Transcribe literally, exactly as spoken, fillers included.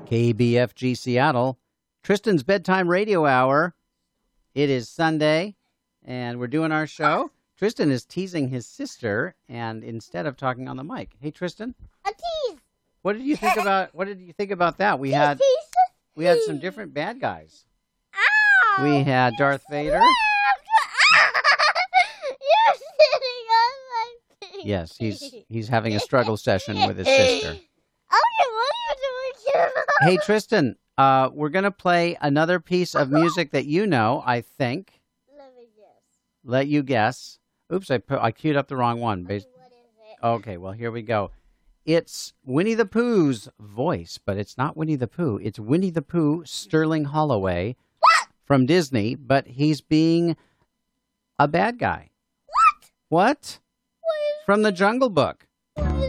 K B F G Seattle, Tristan's Bedtime Radio Hour. It is Sunday, and we're doing our show. Tristan is teasing his sister, and instead of talking on the mic. Hey, Tristan. A tease. What did you think about? What did you think about that? We had we had some different bad guys. Ow. We had Darth Vader. You're sitting on my thing. Yes, he's he's having a struggle session with his sister. Okay, what are you doing? Hey, Tristan, uh, we're going to play another piece of music that you know, I think. Let me guess. Let you guess. Oops, I put, I queued up the wrong one. Okay, Bas- what is it? Okay, well, here we go. It's Winnie the Pooh's voice, but it's not Winnie the Pooh. It's Winnie the Pooh, Sterling Holloway from Disney, but he's being a bad guy. What? What? What is From the Jungle Book. what is